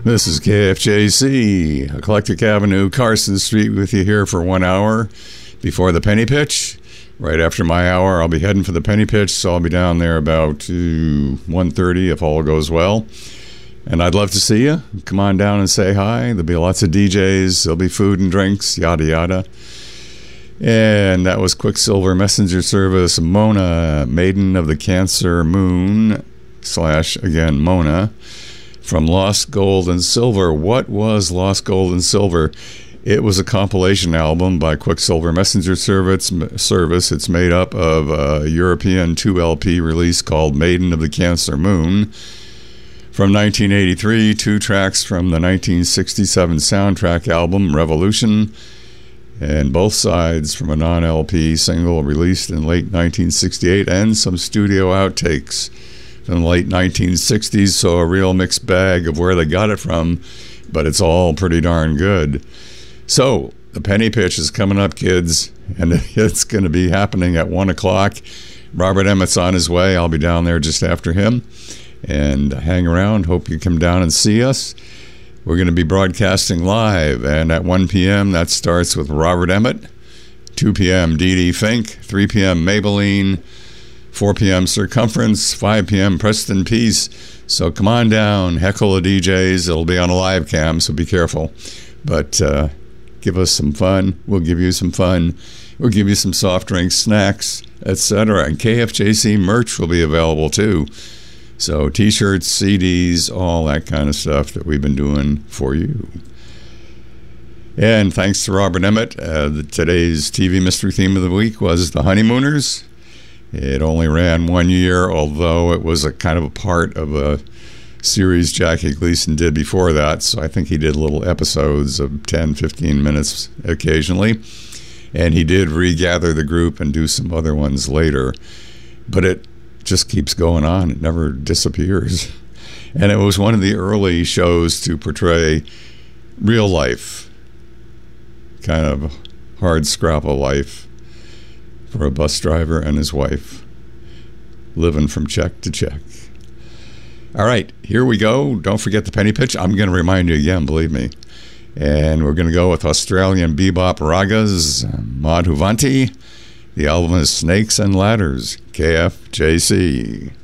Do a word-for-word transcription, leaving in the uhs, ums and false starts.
This is K F J C, Eclectic Avenue, Carson Street, with you here for one hour before the penny pitch. Right after my hour, I'll be heading for the penny pitch, so I'll be down there about uh, one thirty if all goes well. And I'd love to see you. Come on down and say hi. There'll be lots of D Js. There'll be food and drinks, yada, yada. And that was Quicksilver Messenger Service, Mona, Maiden of the Cancer Moon, slash, again, Mona, from Lost Gold and Silver. What was Lost Gold and Silver? It was a compilation album by Quicksilver Messenger Service. Service. It's made up of a European two L P release called Maiden of the Cancer Moon. From nineteen eighty-three, two tracks from the nineteen sixty-seven soundtrack album, Revolution, and both sides from a non-L P single released in late nineteen sixty-eight, and some studio outtakes from the late nineteen sixties, so a real mixed bag of where they got it from, but it's all pretty darn good. So, the penny pitch is coming up, kids, and it's going to be happening at one o'clock. Robert Emmett's on his way. I'll be down there just after him. And hang around. Hope you come down and see us. We're going to be broadcasting live, and at one p.m. that starts with Robert Emmett, two p.m. Dee Dee Fink, three p.m. Maybelline, four p.m. Circumference, five p.m. Preston Peace. So come on down, heckle the D Js. It'll be on a live cam, so be careful. But uh, give us some fun. We'll give you some fun. We'll give you some soft drinks, snacks, et cetera. And K F J C merch will be available too. So T-shirts, C Ds, all that kind of stuff that we've been doing for you. And thanks to Robert Emmett, uh, the, today's T V mystery theme of the week was The Honeymooners. It only ran one year, although it was a kind of a part of a series Jackie Gleason did before that. So I think he did little episodes of ten, fifteen minutes occasionally. And he did regather the group and do some other ones later. But it just keeps going on. It never disappears. And it was one of the early shows to portray real life, kind of hard scrapple life for a bus driver and his wife, living from check to check. All right, here we go. Don't forget the penny pitch. I'm going to remind you again, believe me. And we're going to go with Australian bebop ragas, Madhuvanti. The album is Snakes and Ladders, K F J C.